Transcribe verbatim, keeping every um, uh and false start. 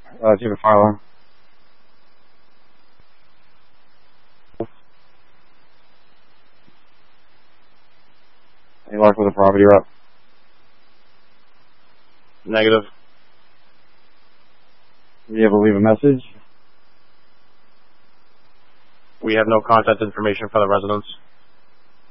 Uh, do you have a fire alarm? Any luck with the property rep? Negative. Were you able to leave a message? We have no contact information for the residents.